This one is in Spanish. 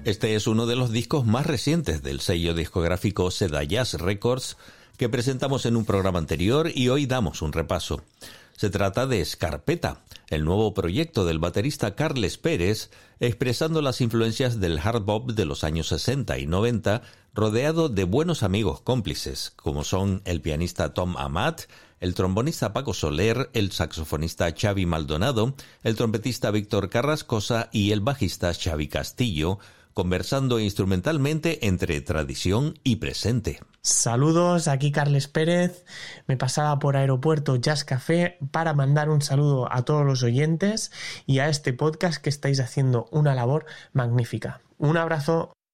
Este es uno de los discos más recientes del sello discográfico Seda Jazz Records que presentamos en un programa anterior y hoy damos un repaso. Se trata de Scarpetta, el nuevo proyecto del baterista Carles Pérez, expresando las influencias del hard bop de los años 60 y 90, rodeado de buenos amigos cómplices, como son el pianista Tom Amat, el trombonista Paco Soler, el saxofonista Xavi Maldonado, el trompetista Víctor Carrascosa y el bajista Xavi Castillo, conversando instrumentalmente entre tradición y presente. Saludos, aquí Carles Pérez. Me pasaba por Aeropuerto Jazz Café para mandar un saludo a todos los oyentes y a este podcast que estáis haciendo una labor magnífica. Un abrazo.